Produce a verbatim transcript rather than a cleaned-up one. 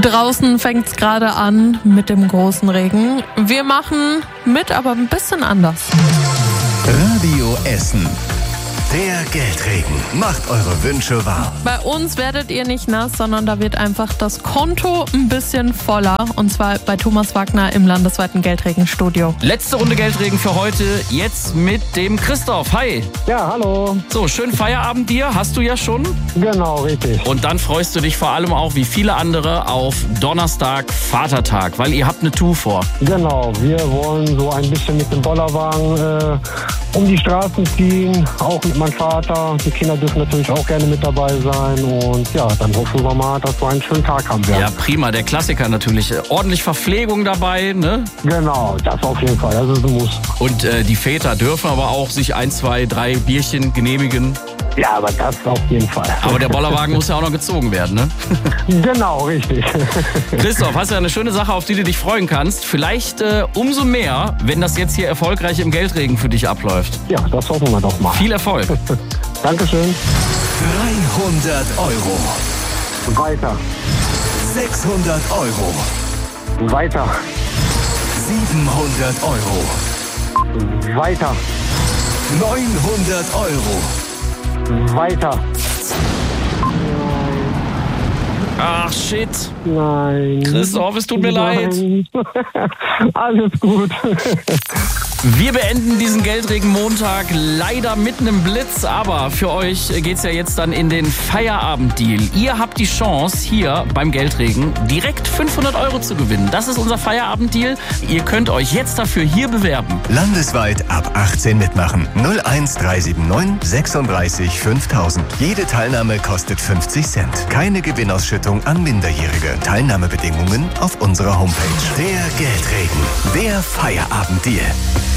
Draußen fängt's gerade an mit dem großen Regen. Wir machen mit, aber ein bisschen anders. Radio Essen. Der Geldregen macht eure Wünsche wahr. Bei uns werdet ihr nicht nass, sondern da wird einfach das Konto ein bisschen voller. Und zwar bei Thomas Wagner im landesweiten Geldregenstudio. Letzte Runde Geldregen für heute. Jetzt mit dem Christoph. Hi. Ja, hallo. So, schönen Feierabend dir. Hast du ja schon. Genau, richtig. Und dann freust du dich vor allem auch, wie viele andere, auf Donnerstag, Vatertag, weil ihr habt eine Tour vor. Genau, wir wollen so ein bisschen mit dem Bollerwagen äh, um die Straßen ziehen, auch mit meinem Vater. Die Kinder dürfen natürlich auch gerne mit dabei sein. Und ja, dann hoffen wir mal, dass wir einen schönen Tag haben werden. Ja, prima. Der Klassiker natürlich. Ordentlich Verpflegung dabei, ne? Genau, das auf jeden Fall. Das ist ein Muss. Und äh, die Väter dürfen aber auch sich ein, zwei, drei Bierchen genehmigen. Ja, aber das auf jeden Fall. Aber der Bollerwagen muss ja auch noch gezogen werden, ne? Genau, richtig. Christoph, hast ja eine schöne Sache, auf die du dich freuen kannst. Vielleicht äh, umso mehr, wenn das jetzt hier erfolgreich im Geldregen für dich abläuft. Ja, das hoffen wir doch mal. Viel Erfolg. Dankeschön. dreihundert Euro. Weiter. sechshundert Euro. Weiter. siebenhundert Euro. Weiter. neunhundert Euro. Weiter. Ach, shit. Nein. Christoph, es tut mir leid. Nein. Alles gut. Wir beenden diesen Geldregen-Montag leider mit einem Blitz, aber für euch geht's ja jetzt dann in den Feierabend-Deal. Ihr habt die Chance, hier beim Geldregen direkt fünfhundert Euro zu gewinnen. Das ist unser Feierabend-Deal. Ihr könnt euch jetzt dafür hier bewerben. Landesweit ab achtzehn mitmachen. null eins drei sieben neun sechsunddreißig fünftausend. Jede Teilnahme kostet fünfzig Cent. Keine Gewinnausschüttung an Minderjährige. Teilnahmebedingungen auf unserer Homepage. Der Geldregen. Der Feierabend-Deal.